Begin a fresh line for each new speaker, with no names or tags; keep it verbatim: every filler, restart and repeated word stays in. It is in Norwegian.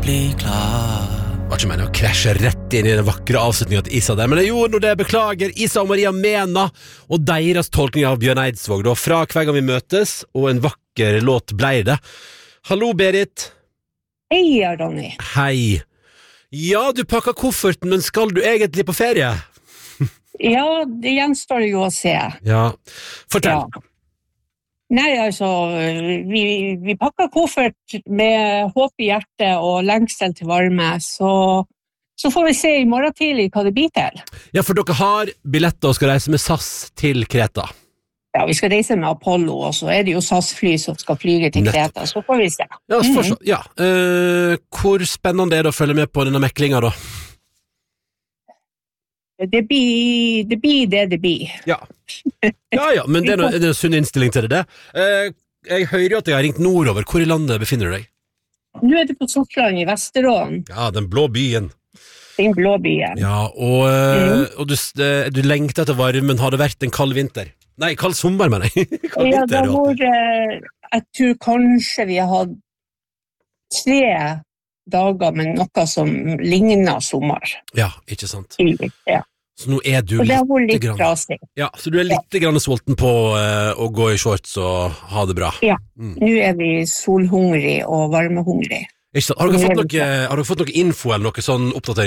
bli glad.
Var ikke meningen å krasje rett inn i den vakre avslutningen til Isa der, men jeg gjorde nå det, beklager. Isa og Maria Mena og deres tolkning av Bjørn Eidsvåg da, fra Hver gang vi møtes, og en vakker låt ble det. Hallo Berit.
Hei, Ronny.
Hei. Ja, du pakket kofferten, men skal du egentlig på ferie?
Ja, det gjenstår jo å se.
Ja, fortell.
Ja. Nei, altså, vi, vi pakket koffert med håp i hjertet og lengsel til varme, så, så får vi se i morgen tidlig hva det blir til.
Ja, for dere har billetter og skal reise med SAS til Kreta.
Ja, vi skal reise med Apollo, og så er det jo SAS-fly som skal flyge til Kreta, så får vi se.
Ja, forstå, ja. Uh, hvor spennende er det å følge med på denne meklingen da?
Det blir, det blir det det blir.
Ja, ja, ja men det er, no, det er en sunn innstilling til det. Uh, jeg hører jo at jeg har ringt nordover. Hvor i landet befinner du deg?
Nå er du på Sortland i Vesterålen.
Ja, den blå byen.
Den blå byen.
Ja, og, uh, og du, du lengter etter varmen. Har det vært en kald vinter? Nei, kald sommer, mener jeg. Kald
ja,
vinter,
da hvor uh, jeg tror kanskje vi har hatt tre dager med noe som ligner sommer.
Ja, ikke sant.
Ja.
Så nå er du
og det har vært
litt
litt
grann,
trasig.
ja, så du er litt ja. grann sulten på uh, å gå i shorts og ha det bra.
Ja,
mm.
nå er vi solhungrig og varmehungrig.
Ikke sant? Har dere fått noe, har dere fått noe info eller noe sånn oppdatering?